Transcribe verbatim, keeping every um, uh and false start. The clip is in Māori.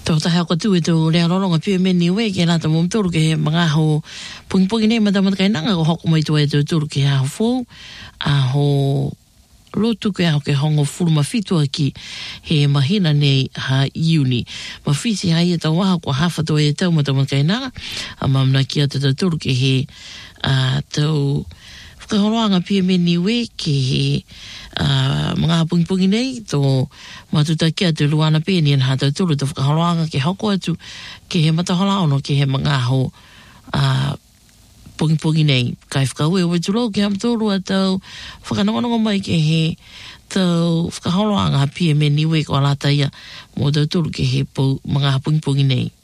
Tau taha ko tu e tau lea lolonga pia me niwe ke la ta mum turu ke he mga ho pungi pungi nei mata mata kai nanga ko hoko mai tu e tau turu ke ha ho fōu a ho lotu ke hao ke hongo furu mawhitu aki he mahina nei ha iuni. Mawhisi hai e tau waha ko hawha to e tau mata mata kai nanga a mamna ki a tau turu ke he a tau whakahoroanga pia me niwe ke he Uh, mga pungi-pungi nei to matuta kia te luana pēni an hata turu te whakaholoanga ke hoko atu ke he matahola ono ke he mga ho uh, pungi-pungi nei kai whakaue o wetulo ke hamtoro atau whakanongonongo mai ke he tau whakaholoanga pia me niwe ko alata ia mo tau turu ke he po, mga pungi-pungi nei.